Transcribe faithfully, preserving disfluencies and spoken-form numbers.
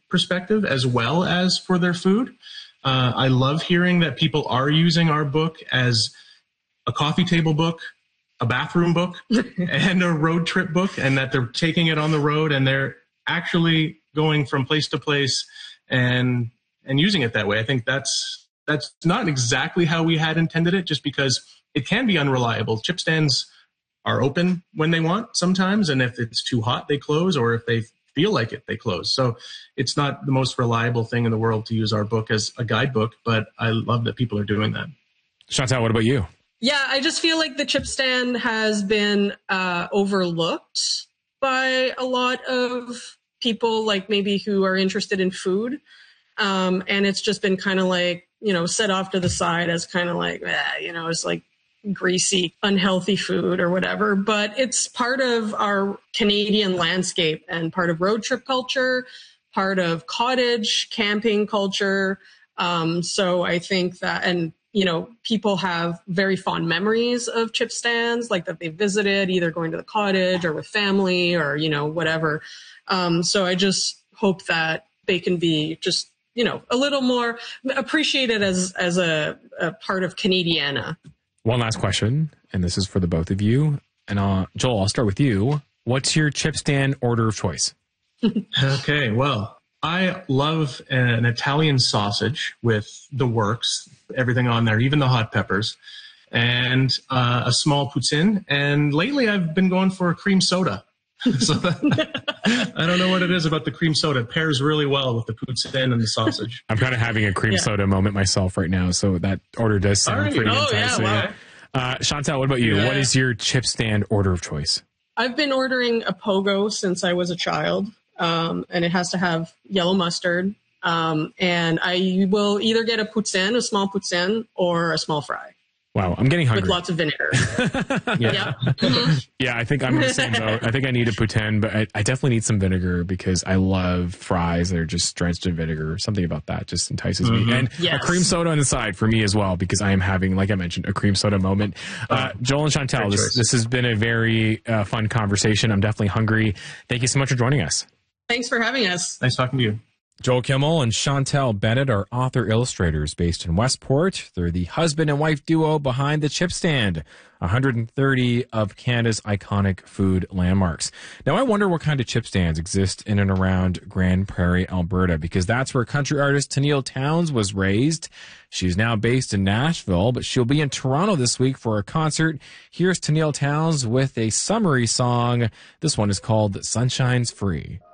perspective as well as for their food. Uh, I love hearing that people are using our book as a coffee table book, a bathroom book, and a road trip book, and that they're taking it on the road and they're actually going from place to place and and using it that way. I think that's that's not exactly how we had intended it, just because it can be unreliable. Chip stands are open when they want sometimes, and if it's too hot, they close, or if they feel like it, they close. So it's not the most reliable thing in the world to use our book as a guidebook, but I love that people are doing that. Chantal, what about you? Yeah, I just feel like the chip stand has been uh, overlooked by a lot of people, like maybe who are interested in food. Um, and it's just been kind of like, you know, set off to the side as kind of like, eh, you know, it's like greasy, unhealthy food or whatever. But it's part of our Canadian landscape and part of road trip culture, part of cottage camping culture. Um, so I think that, and you know, people have very fond memories of chip stands, like that they visited, either going to the cottage or with family or, you know, whatever. Um, so I just hope that they can be just, you know, a little more appreciated as, as a, a part of Canadiana. One last question, and this is for the both of you. And uh, Joel, I'll start with you. What's your chip stand order of choice? Okay, well, I love an Italian sausage with the works, everything on there, even the hot peppers, and uh, a small poutine. And lately I've been going for a cream soda. So that, I don't know what it is about the cream soda. It pairs really well with the poutine and the sausage. I'm kind of having a cream yeah. soda moment myself right now, so that order does sound right. pretty oh, enticing. Yeah, wow. uh, Chantal, what about you? Yeah. What is your chip stand order of choice? I've been ordering a pogo since I was a child. Um, and it has to have yellow mustard. Um, and I will either get a poutine, a small poutine, or a small fry. Wow, I'm getting hungry. With lots of vinegar. yeah. Yeah. Mm-hmm. yeah, I think I'm in the same boat. I think I need a poutine, but I, I definitely need some vinegar because I love fries that are just drenched in vinegar. Something about that just entices mm-hmm. me. And yes. a cream soda on the side for me as well, because I am having, like I mentioned, a cream soda moment. Uh, Joel and Chantal, this, this has been a very uh, fun conversation. I'm definitely hungry. Thank you so much for joining us. Thanks for having us. Nice talking to you. Joel Kimmel and Chantal Bennett are author-illustrators based in Westport. They're the husband and wife duo behind the Chip Stand, one hundred thirty of Canada's iconic food landmarks. Now, I wonder what kind of chip stands exist in and around Grande Prairie, Alberta, because that's where country artist Tenille Townes was raised. She's now based in Nashville, but she'll be in Toronto this week for a concert. Here's Tenille Townes with a summary song. This one is called Sunshine's Free.